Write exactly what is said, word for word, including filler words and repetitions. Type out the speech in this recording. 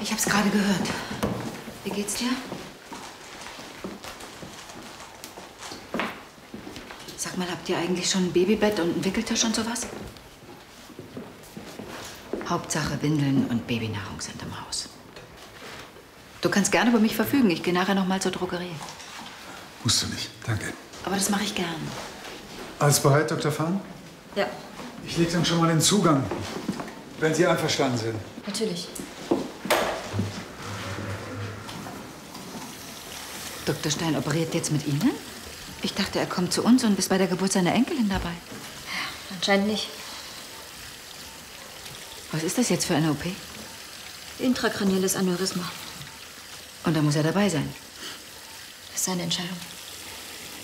Ich hab's gerade gehört. Wie geht's dir? Sag mal, habt ihr eigentlich schon ein Babybett und einen Wickeltisch und sowas? Hauptsache Windeln und Babynahrung sind im Haus. Du kannst gerne über mich verfügen. Ich gehe nachher noch mal zur Drogerie. Musst du nicht, danke. Aber das mache ich gern. Alles bereit, Doktor Fahn? Ja. Ich lege dann schon mal den Zugang, wenn Sie einverstanden sind. Natürlich. Doktor Stein operiert jetzt mit Ihnen? Ich dachte, er kommt zu uns und ist bei der Geburt seiner Enkelin dabei. Anscheinend nicht. Was ist das jetzt für eine O P? Intrakranielles Aneurysma. Und da muss er dabei sein. Das ist seine Entscheidung.